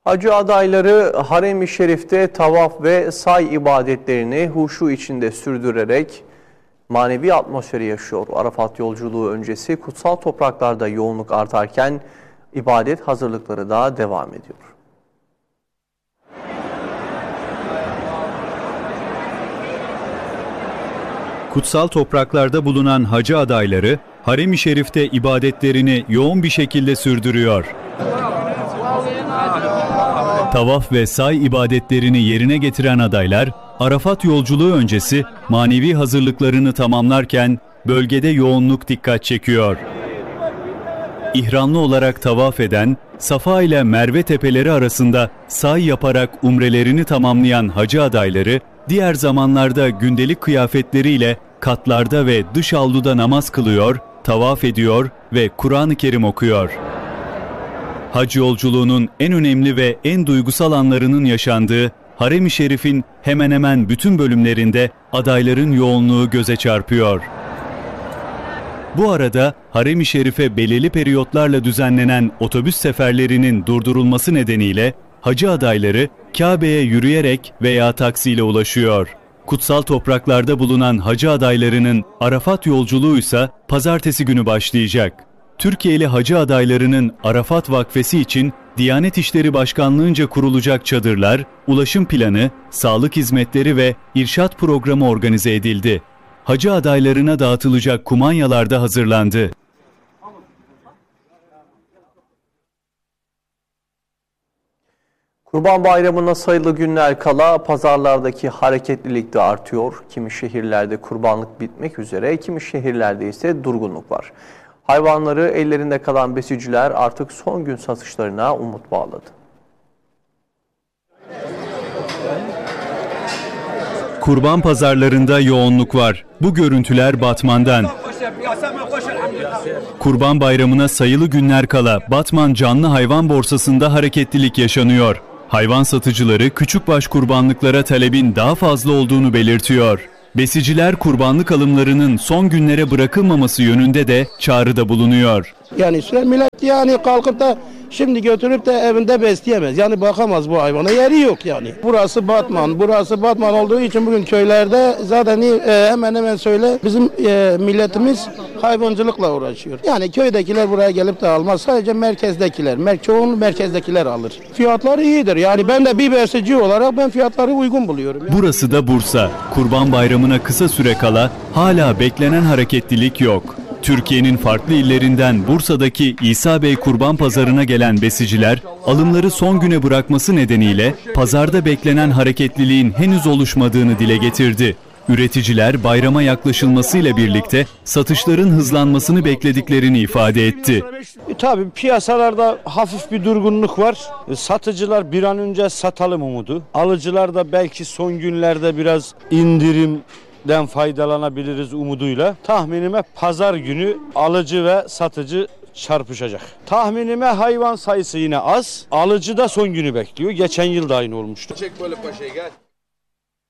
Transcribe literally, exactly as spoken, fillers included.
Hacı adayları Harem-i Şerif'te tavaf ve say ibadetlerini huşu içinde sürdürerek manevi atmosferi yaşıyor. Arafat yolculuğu öncesi kutsal topraklarda yoğunluk artarken ibadet hazırlıkları da devam ediyor. Kutsal topraklarda bulunan hacı adayları Harem-i Şerif'te ibadetlerini yoğun bir şekilde sürdürüyor. Tavaf ve say ibadetlerini yerine getiren adaylar, Arafat yolculuğu öncesi manevi hazırlıklarını tamamlarken bölgede yoğunluk dikkat çekiyor. İhramlı olarak tavaf eden, Safa ile Merve tepeleri arasında say yaparak umrelerini tamamlayan hacı adayları, diğer zamanlarda gündelik kıyafetleriyle katlarda ve dış avluda namaz kılıyor, tavaf ediyor ve Kur'an-ı Kerim okuyor. Hac yolculuğunun en önemli ve en duygusal anlarının yaşandığı Harem-i Şerif'in hemen hemen bütün bölümlerinde adayların yoğunluğu göze çarpıyor. Bu arada Harem-i Şerif'e belirli periyotlarla düzenlenen otobüs seferlerinin durdurulması nedeniyle hacı adayları Kabe'ye yürüyerek veya taksiyle ulaşıyor. Kutsal topraklarda bulunan hacı adaylarının Arafat yolculuğu ise pazartesi günü başlayacak. Türkiye'li hacı adaylarının Arafat Vakfesi için Diyanet İşleri Başkanlığı'nca kurulacak çadırlar, ulaşım planı, sağlık hizmetleri ve irşat programı organize edildi. Hacı adaylarına dağıtılacak kumanyalar da hazırlandı. Kurban Bayramı'na sayılı günler kala pazarlardaki hareketlilik de artıyor. Kimi şehirlerde kurbanlık bitmek üzere, kimi şehirlerde ise durgunluk var. Hayvanları ellerinde kalan besiciler artık son gün satışlarına umut bağladı. Kurban pazarlarında yoğunluk var. Bu görüntüler Batman'dan. Kurban Bayramı'na sayılı günler kala Batman Canlı Hayvan Borsası'nda hareketlilik yaşanıyor. Hayvan satıcıları küçükbaş kurbanlıklara talebin daha fazla olduğunu belirtiyor. Besiciler kurbanlık alımlarının son günlere bırakılmaması yönünde de çağrıda bulunuyor. Yani millet yani kalkıp da şimdi götürüp de evinde besleyemez. Yani bakamaz bu hayvana, yeri yok yani. Burası Batman, burası Batman olduğu için bugün köylerde zaten e, hemen hemen söyle bizim e, milletimiz hayvancılıkla uğraşıyor. Yani köydekiler buraya gelip de almaz. Sadece merkezdekiler, mer çoğunluğu merkezdekiler alır. Fiyatları iyidir. Yani ben de bir besici olarak ben fiyatları uygun buluyorum. Yani. Burası da Bursa. Kurban Bayramı'na kısa süre kala hala beklenen hareketlilik yok. Türkiye'nin farklı illerinden Bursa'daki İsa Bey Kurban Pazarı'na gelen besiciler, alımları son güne bırakması nedeniyle pazarda beklenen hareketliliğin henüz oluşmadığını dile getirdi. Üreticiler bayrama yaklaşılmasıyla birlikte satışların hızlanmasını beklediklerini ifade etti. E, tabii piyasalarda hafif bir durgunluk var. E, satıcılar bir an önce satalım umudu. Alıcılar da belki son günlerde biraz indirim den faydalanabiliriz umuduyla. Tahminime pazar günü alıcı ve satıcı çarpışacak. Tahminime hayvan sayısı yine az. Alıcı da son günü bekliyor. Geçen yıl da aynı olmuştu. Çek böyle paşayı gel.